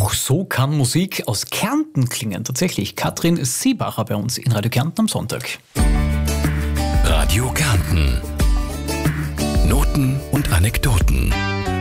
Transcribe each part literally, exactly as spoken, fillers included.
Auch so kann Musik aus Kärnten klingen. Tatsächlich, Katrin Siebacher bei uns in Radio Kärnten am Sonntag. Radio Kärnten. Noten und Anekdoten.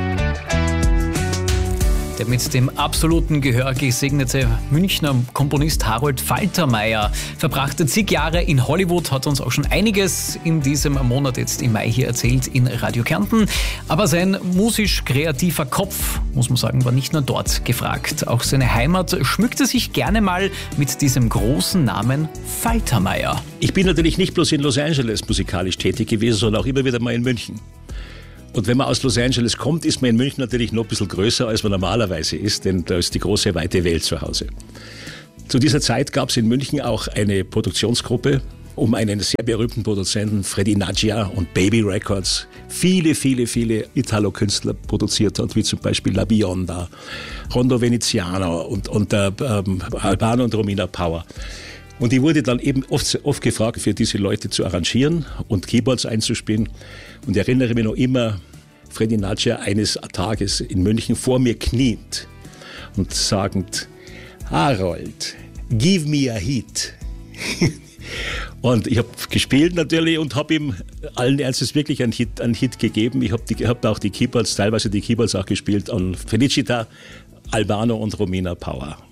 Der mit dem absoluten Gehör gesegnete Münchner Komponist Harold Faltermeier verbrachte zig Jahre in Hollywood, hat uns auch schon einiges in diesem Monat jetzt im Mai hier erzählt in Radio Kärnten. Aber sein musisch-kreativer Kopf, muss man sagen, war nicht nur dort gefragt. Auch seine Heimat schmückte sich gerne mal mit diesem großen Namen Faltermeier. Ich bin natürlich nicht bloß in Los Angeles musikalisch tätig gewesen, sondern auch immer wieder mal in München. Und wenn man aus Los Angeles kommt, ist man in München natürlich noch ein bisschen größer, als man normalerweise ist, denn da ist die große, weite Welt zu Hause. Zu dieser Zeit gab es in München auch eine Produktionsgruppe um einen sehr berühmten Produzenten, Freddie Naggia und Baby Records, viele, viele, viele Italo-Künstler produziert hat, wie zum Beispiel La Bionda, Rondo Veneziano und, und äh, ähm, Albano und Romina Power. Und die wurde dann eben oft, oft gefragt, für diese Leute zu arrangieren und Keyboards einzuspielen. Und ich erinnere mich noch immer, Freddie Naggia eines Tages in München vor mir kniet und sagend, Harold, give me a hit. Und ich habe gespielt natürlich und habe ihm allen Ernstes wirklich einen Hit, einen Hit gegeben. Ich habe hab auch die Keyboards, teilweise die Keyboards auch gespielt an Felicita, Albano und Romina Power.